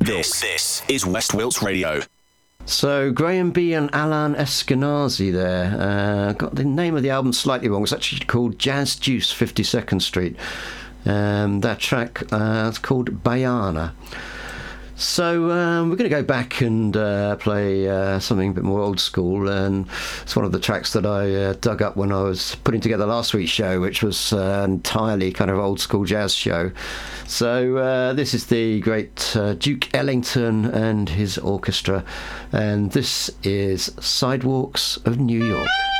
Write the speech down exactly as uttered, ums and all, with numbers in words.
This, this is West Wilts Radio. So, Graham B and Alan Eskenazi there. Uh, got the name of the album slightly wrong. It's actually called Jazz Juice fifty-second Street. Um, that track uh, is called Bayana. So um, we're going to go back and uh, play uh, something a bit more old school, and it's one of the tracks that I uh, dug up when I was putting together last week's show, which was uh, entirely kind of old school jazz show. So uh, this is the great uh, Duke Ellington and his orchestra, and this is Sidewalks of New York.